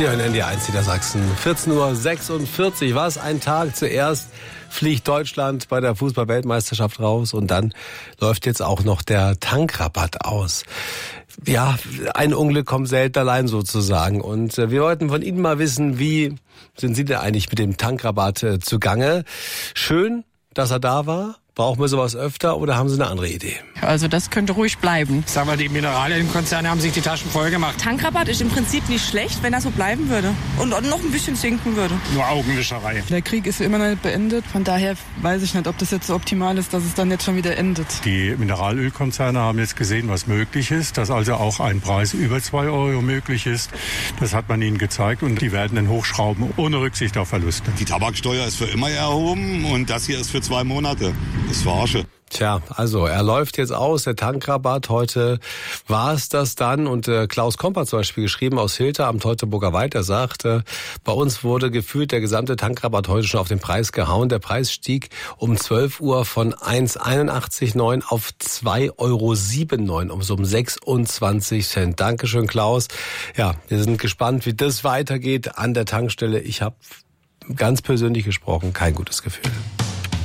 Sie hören NDR1 Niedersachsen. 14:46 Uhr. Was ein Tag. Zuerst fliegt Deutschland bei der Fußball-Weltmeisterschaft raus und dann läuft jetzt auch noch der Tankrabatt aus. Ja, ein Unglück kommt selten allein sozusagen. Und wir wollten von Ihnen mal wissen, wie sind Sie denn eigentlich mit dem Tankrabatt zugange? Schön, dass er da war. Brauchen wir sowas öfter oder haben Sie eine andere Idee? Also das könnte ruhig bleiben. Sagen wir, die Mineralienkonzerne haben sich die Taschen voll gemacht. Tankrabatt ist im Prinzip nicht schlecht, wenn er so bleiben würde und noch ein bisschen sinken würde. Nur Augenwischerei. Der Krieg ist immer noch nicht beendet. Von daher weiß ich nicht, ob das jetzt so optimal ist, dass es dann jetzt schon wieder endet. Die Mineralölkonzerne haben jetzt gesehen, was möglich ist, dass also auch ein Preis über 2 Euro möglich ist. Das hat man ihnen gezeigt und die werden den hochschrauben, ohne Rücksicht auf Verluste. Die Tabaksteuer ist für immer erhoben und das hier ist für 2 Monate. Das ist verarsche. Tja, also er läuft jetzt aus, der Tankrabatt. Heute war es das dann. Und Klaus Komp hat zum Beispiel geschrieben aus Hilter am Teutoburger Wald. Er sagt, bei uns wurde gefühlt der gesamte Tankrabatt heute schon auf den Preis gehauen. Der Preis stieg um 12 Uhr von 1,81,9 auf 2,79 Euro, um so 26 Cent. Dankeschön, Klaus. Ja, wir sind gespannt, wie das weitergeht an der Tankstelle. Ich habe ganz persönlich gesprochen kein gutes Gefühl.